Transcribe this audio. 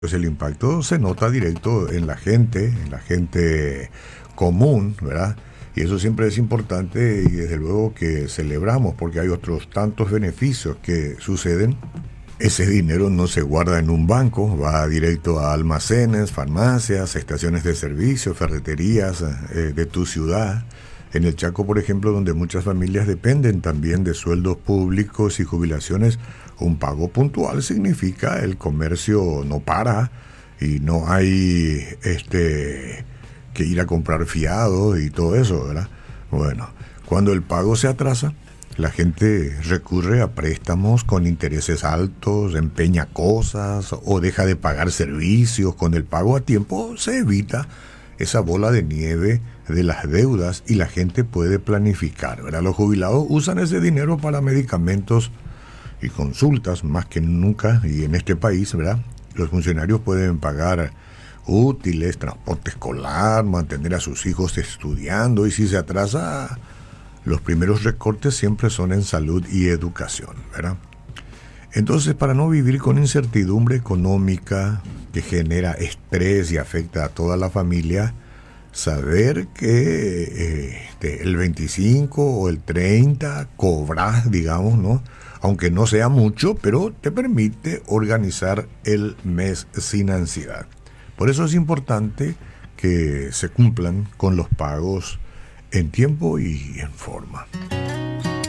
Pues el impacto se nota directo en la gente común, ¿verdad? Y eso siempre es importante y desde luego que celebramos porque hay otros tantos beneficios que suceden. Ese dinero no se guarda en un banco, va directo a almacenes, farmacias, estaciones de servicio, ferreterías de tu ciudad. En el Chaco, por ejemplo, donde muchas familias dependen también de sueldos públicos y jubilaciones, un pago puntual significa el comercio no para y no hay que ir a comprar fiado y todo eso, ¿verdad? Bueno, cuando el pago se atrasa, la gente recurre a préstamos con intereses altos, empeña cosas o deja de pagar servicios. Con el pago a tiempo se evita esa bola de nieve de las deudas y la gente puede planificar, ¿verdad? Los jubilados usan ese dinero para medicamentos y consultas más que nunca y en este país, ¿verdad? Los funcionarios pueden pagar útiles, transporte escolar, mantener a sus hijos estudiando y si se atrasa, los primeros recortes siempre son en salud y educación, ¿verdad? Entonces, para no vivir con incertidumbre económica que genera estrés y afecta a toda la familia, saber que el 25 o el 30 cobras, digamos, ¿no? Aunque no sea mucho, pero te permite organizar el mes sin ansiedad. Por eso es importante que se cumplan con los pagos en tiempo y en forma.